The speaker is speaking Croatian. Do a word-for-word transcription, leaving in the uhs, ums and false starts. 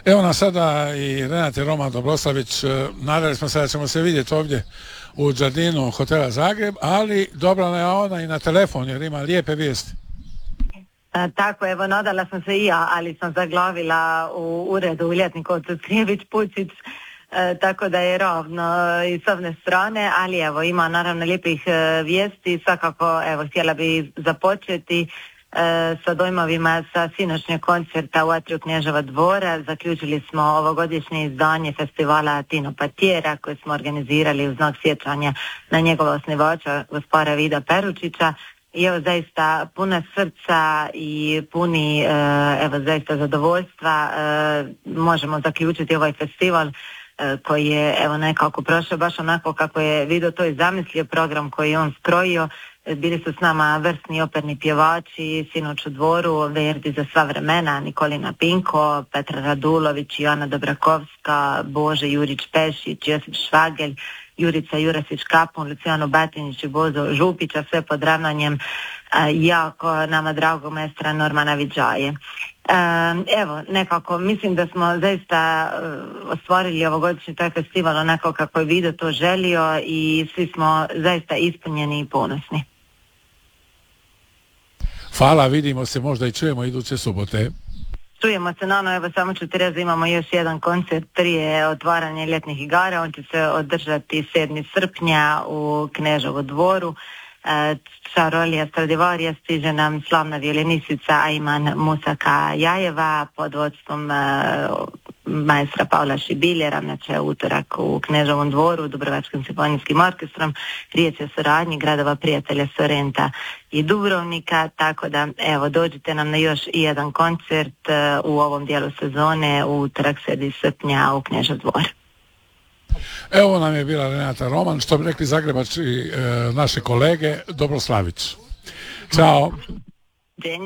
Evo nas sada i Renate Roman Dobroslavić. Nadali smo se da ćemo se vidjeti ovdje u Đardinu hotela Zagreb, ali dobila je ona i na telefon jer ima lijepe vijesti. A, tako, evo, nadala sam se i ja, ali sam zaglavila u uredu u Ljetnikovcu Krijević-Pučić, e, tako da je ravno i s ovne strane, ali evo, ima naravno lijepih e, vijesti. Svakako, evo, htjela bi započeti e, sa dojmovima sa sinoćnjeg koncerta u atriju Kneževa dvora. Zaključili smo ovogodišnje izdanje festivala Tino Patijera koje smo organizirali u znak sjećanja na njegova osnivača, gospodina Vida Peručića. I evo zaista puna srca i puni evo zaista zadovoljstva možemo zaključiti ovaj festival koji je evo nekako prošao baš onako kako je Vido to i zamislio, program koji je on skrojio. Bili su s nama vrsni operni pjevači, sinoć u dvoru, Verdi za sva vremena, Nikolina Pinko, Petra Radulović, Joana Dobrakovska, Bože Jurić-Pešić, Josip Švagelj, Jurica Jurasić-Kapun, Luciano Batinić i Bozo Župića, sve pod ravnanjem jako nama dragog maestra Normana Vidžaje. Evo, nekako mislim da smo zaista ostvarili ovogodišnji taj festival onako kako je Vido to želio i svi smo zaista ispunjeni i ponosni. Hvala, vidimo se, možda i čujemo iduće subote. Čujemo se, no, no, evo samo ću ti reći da imamo još jedan koncert prije otvaranja ljetnih igara, on će se održati sedmog srpnja u Kneževu dvoru. Čarolija Stradivarija stiže nam slavna violinistica Ajman Musaka Jajeva pod vodstvom maestra Pavla Šibiljera, znači utorak u Kneževom dvoru, Dubrovačkim simfonijskim orkestrom. Riječ je o suradnji gradova prijatelja Sorenta i Dubrovnika, tako da evo dođite nam na još i jedan koncert u ovom dijelu sezone u utorak sedmog srpnja u Knežev dvor. Evo nam je bila Renata Roman, što bi rekli Zagrebači e, naše kolege, Dobroslavić. Ćao.